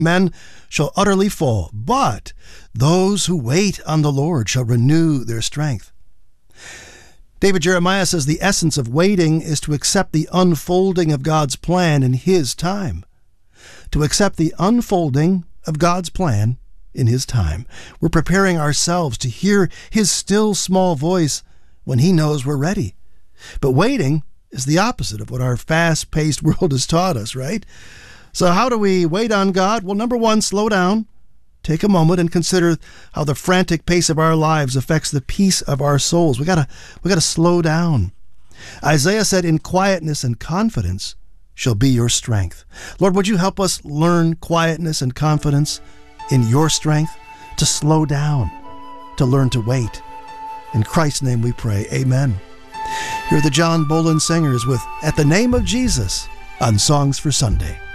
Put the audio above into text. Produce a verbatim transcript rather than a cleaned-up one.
men shall utterly fall, but those who wait on the Lord shall renew their strength. David Jeremiah says the essence of waiting is to accept the unfolding of God's plan in His time. To accept the unfolding of God's plan in His time. We're preparing ourselves to hear His still small voice when He knows we're ready. But waiting is the opposite of what our fast-paced world has taught us, right? So how do we wait on God? Well, number one, slow down. Take a moment and consider how the frantic pace of our lives affects the peace of our souls. We gotta, we gotta slow down. Isaiah said, "In quietness and confidence shall be your strength." Lord, would you help us learn quietness and confidence in your strength, to slow down, to learn to wait. In Christ's name we pray, amen. Here are the John Bolin Singers with "At the Name of Jesus" on Songs for Sunday.